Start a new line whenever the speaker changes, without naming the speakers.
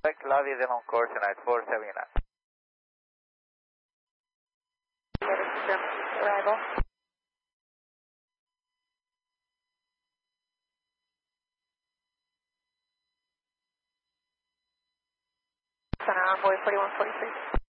Love is on course tonight, 479.
Arrival. Center Envoy 4143.